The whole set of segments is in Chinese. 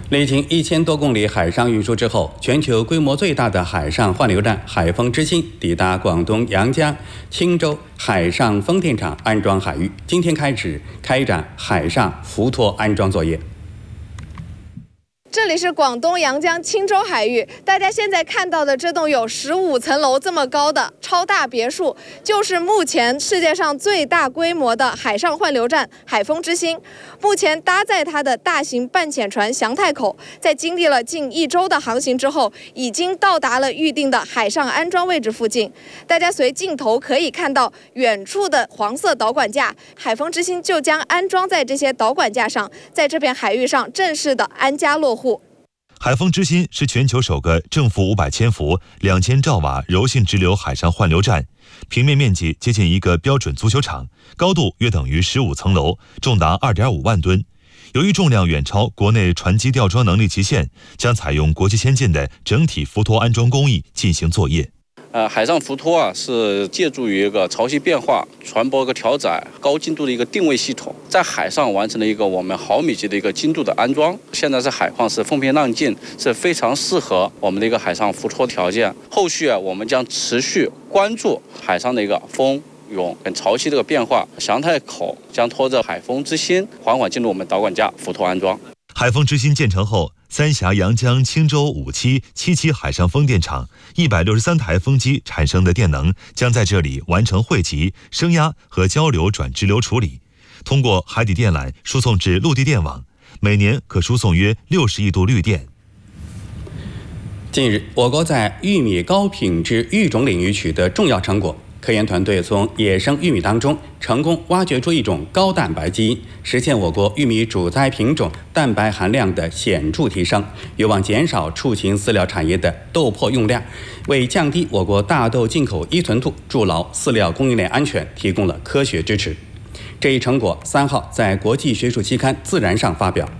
历经1000多公里海上运输之后，全球规模最大的海上换流站海丰之星抵达广东阳江青州海上风电场安装海域，今天开始开展海上浮托安装作业。 这里是广东阳江青州海域，大家现在看到的这栋有15层楼这么高的超大别墅，就是目前世界上最大规模的海上换流站海丰之星。目前搭载它的大型半潜船祥太口，在经历了近1周的航行之后，已经到达了预定的海上安装位置附近。大家随镜头可以看到远处的黄色导管架，海丰之星就将安装在这些导管架上，在这片海域上正式的安家落户。 海丰之星是全球首个正负500千伏、2000兆瓦柔性直流海上换流站，平面面积接近一个标准足球场，高度约等于15层楼，重达2.5万吨。由于重量远超国内船机吊装能力极限，将采用国际先进的整体浮托安装工艺进行作业。 海上浮托是借助于一个潮汐变化、船舶一个调载、高精度的一个定位系统，在海上完成了一个我们毫米级的一个精度的安装。现在是海况是风平浪静，是非常适合我们的一个海上浮托条件。后续我们将持续关注海上的一个风涌跟潮汐这个变化，祥太口将拖着海丰之星缓缓进入我们导管架浮托安装。 海丰之星建成后，三峡、阳江、青州5期、7期海上风电场163台风机产生的电能将在这里完成汇集、升压和交流转直流处理，通过海底电缆输送至陆地电网，每年可输送约60亿度绿电。 近日，我国在玉米高品质育种领域取得重要成果。科研团队从野生玉米当中成功挖掘出一种高蛋白基因，实现我国玉米主栽品种蛋白含量的显著提升，有望减少畜禽饲料产业的豆粕用量，为降低我国大豆进口依存度、筑牢饲料供应链安全提供了科学支持。这一成果3号在国际学术期刊《自然》上发表。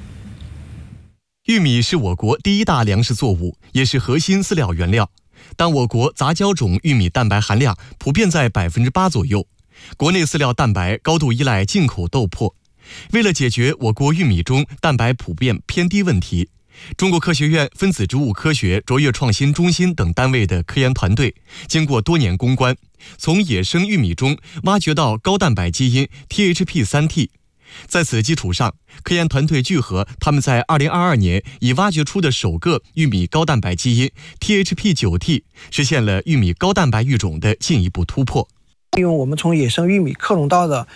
玉米是我国第一大粮食作物，也是核心饲料原料。但我国杂交种玉米蛋白含量普遍在8%左右，国内饲料蛋白高度依赖进口豆粕。为了解决我国玉米中蛋白普遍偏低问题，中国科学院分子植物科学卓越创新中心等单位的科研团队经过多年攻关，从野生玉米中挖掘到高蛋白基因 THP3T。在此基础上，科研团队聚合他们在2022年已挖掘出的首个玉米高蛋白基因 THP9T， 实现了玉米高蛋白育种的进一步突破。 利用我们从野生玉米克隆到的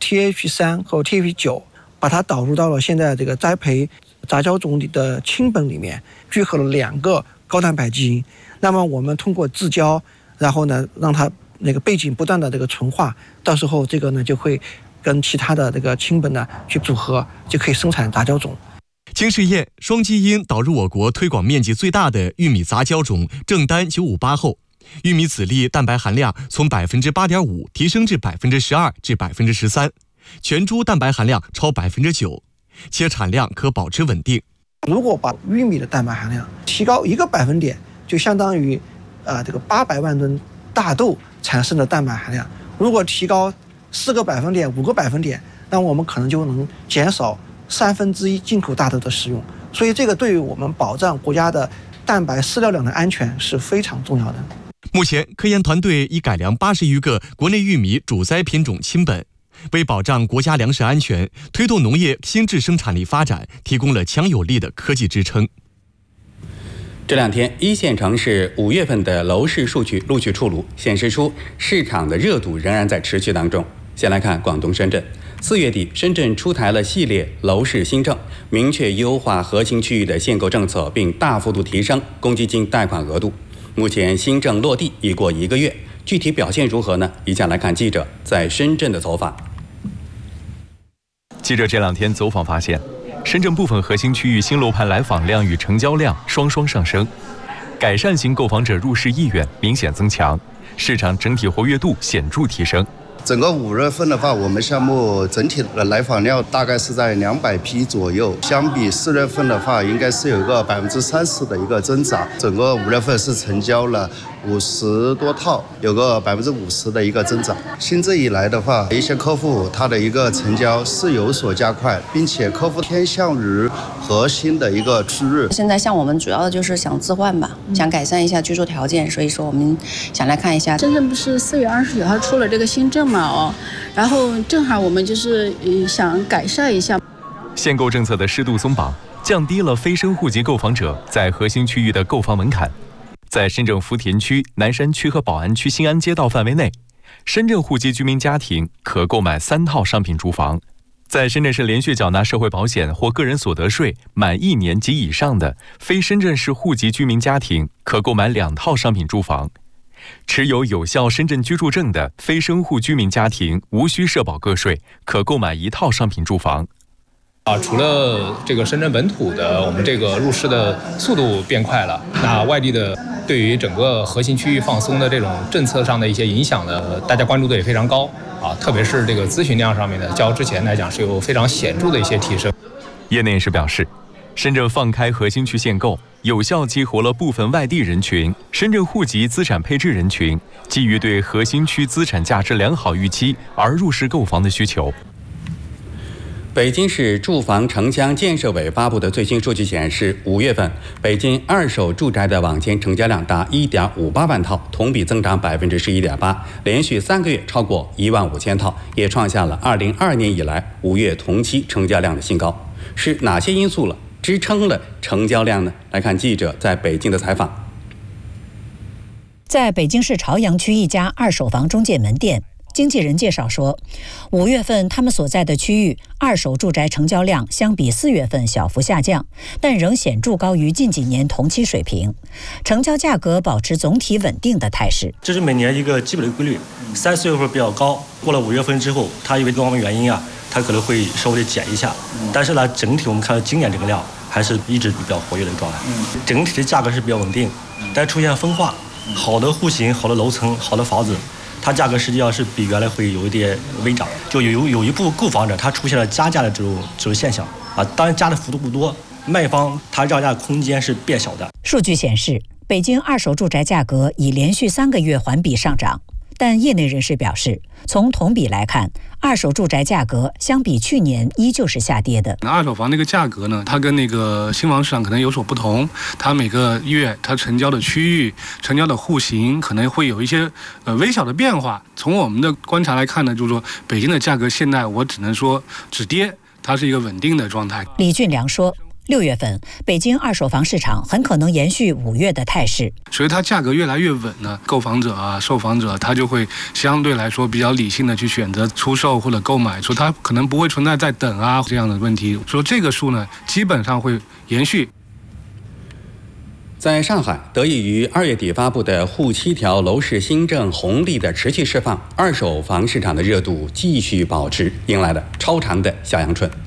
THP3 和 THP9， 把它导入到了现在这个栽培杂交种里的亲本里面，聚合了2个高蛋白基因。那么我们通过自交，然后呢让它那个背景不断的这个纯化，到时候这个呢就会跟其他的这个亲本呢去组合，就可以生产杂交种。 经试验，双基因导入我国推广面积最大的玉米杂交种正丹958后，玉米籽粒蛋白含量从8.5%提升至12%至13%，全株蛋白含量超9%，且产量可保持稳定。 如果把玉米的蛋白含量提高1个百分点，就相当于这个800万吨大豆产生的蛋白含量。如果提高4个百分点、5个百分点，那我们可能就能减少1/3进口大豆的使用。所以这个对于我们保障国家的蛋白饲料量的安全是非常重要的。 目前，科研团队已改良80余个国内玉米主栽品种亲本，为保障国家粮食安全、推动农业新质生产力发展提供了强有力的科技支撑。 这2天，1线城市5月份的楼市数据陆续出炉，显示出市场的热度仍然在持续当中。先来看广东深圳，4月底，深圳出台了系列楼市新政，明确优化核心区域的限购政策，并大幅度提升公积金贷款额度。目前新政落地已过1个月，具体表现如何呢？以下来看记者在深圳的走访。 记者这2天走访发现，深圳部分核心区域新楼盘来访量与成交量双双上升，改善型购房者入市意愿明显增强，市场整体活跃度显著提升。 整个5月份的话，我们项目整体的来访量大概是在200批左右，相比4月份的话，应该是有一个30%的一个增长。整个5月份是成交了 50多套，有个50%的一个增长。新制以来的话，一些客户他的一个成交是有所加快，并且客户偏向于核心的一个区域。 现在像我们主要的就是想置换吧，想改善一下居住条件，所以说我们想来看一下。 深圳不是4月29号出了这个新政嘛，然后正好我们就是想改善一下。 限购政策的适度松绑，降低了非深户籍购房者在核心区域的购房门槛。在深圳福田区、南山区和宝安区新安街道范围内，深圳户籍居民家庭可购买3套商品住房。在深圳市连续缴纳社会保险或个人所得税满1年及以上的非深圳市户籍居民家庭可购买2套商品住房。持有有效深圳居住证的非深户居民家庭无需社保个税，可购买1套商品住房。 除了这个深圳本土的我们这个入市的速度变快了，那外地的对于整个核心区域放松的这种政策上的一些影响呢，大家关注度也非常高特别是这个咨询量上面呢，较之前来讲是有非常显著的一些提升。 业内人士表示，深圳放开核心区限购，有效激活了部分外地人群、深圳户籍资产配置人群基于对核心区资产价值良好预期而入市购房的需求。 北京市住房城乡建设委发布的最新数据显示，5月份北京二手住宅的网签成交量达 1.58 万套，同比增长 11.8%， 连续3个月超过15000套，也创下了2022年以来5月同期成交量的新高。是哪些因素支撑了成交量呢？来看记者在北京的采访。 在北京市朝阳区一家二手房中介门店，经纪人介绍说，5月份他们所在的区域二手住宅成交量相比4月份小幅下降，但仍显著高于近几年同期水平，成交价格保持总体稳定的态势。 这是每年一个基本的规律，3、4月份比较高，过了5月份之后，它因为各方面原因它可能会稍微的减一下，但是呢，整体我们看到今年这个量还是一直比较活跃的状态，整体的价格是比较稳定，但出现分化，好的户型、好的楼层、好的房子，它价格实际上是比原来会有一点微涨，就有一部分购房者他出现了加价的这种现象当然加的幅度不多，卖方他让价空间是变小的。 数据显示，北京二手住宅价格已连续3个月环比上涨，但业内人士表示，从同比来看，二手住宅价格相比去年依旧是下跌的。 二手房那个价格呢，它跟那个新房市场可能有所不同，它每个月它成交的区域、成交的户型可能会有一些微小的变化。从我们的观察来看呢，就是说北京的价格现在我只能说止跌，它是一个稳定的状态。 李俊良说，6月份北京二手房市场很可能延续5月的态势， 所以它价格越来越稳呢，购房者售房者他就会相对来说比较理性的去选择出售或者购买，说它可能不会存在在等这样的问题，说这个数呢基本上会延续。 在上海，得益于2月底发布的沪7条楼市新政红利的持续释放，二手房市场的热度继续保持，迎来了超长的小阳春。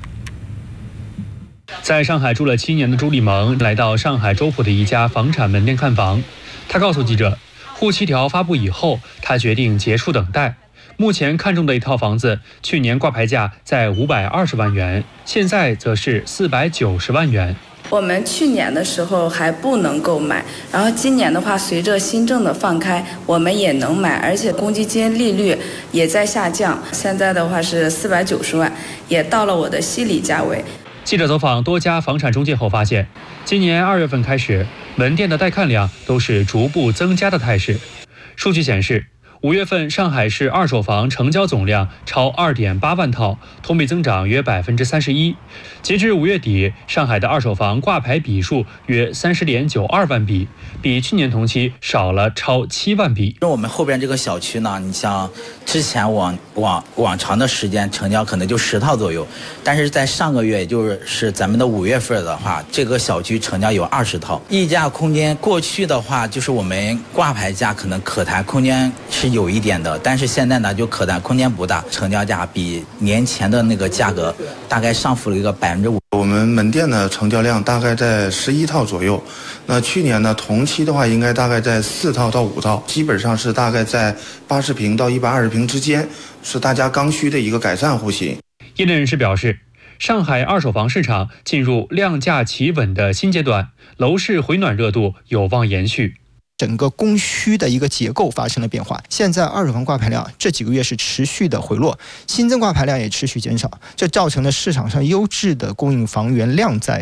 在上海住了7年的朱立萌来到上海周浦的一家房产门店看房。他告诉记者，沪7条发布以后，他决定结束等待。目前看中的一套房子，去年挂牌价在520万元，现在则是490万元。 我们去年的时候还不能购买，然后今年的话，随着新政的放开，我们也能买，而且公积金利率也在下降，现在的话是490万，也到了我的心理价位。 记者走访多家房产中介后发现，今年2月份开始，门店的带看量都是逐步增加的态势。数据显示，5月份上海市二手房成交总量超 2.8 万套，同比增长约 31%。截至5月底，上海的二手房挂牌笔数约 30.92 万笔，比去年同期少了超7万笔。 我们后边这个小区呢，你像之前往常的时间成交可能就10套左右，但是在上个月，也就是咱们的5月份的话，这个小区成交有20套，溢价空间过去的话，就是我们挂牌价可能可谈空间是有一点的，但是现在呢就可谈空间不大，成交价比年前的那个价格大概上浮了一个5%。 我们门店的成交量大概在11套左右，那去年呢同期的话应该大概在4套到5套，基本上是大概在80平到120平之间，是大家刚需的一个改善户型。 业内人士表示，上海二手房市场进入量价企稳的新阶段，楼市回暖热度有望延续。 整个供需的一个结构发生了变化。现在二手房挂牌量这几个月是持续的回落，新增挂牌量也持续减少，这造成了市场上优质的供应房源量在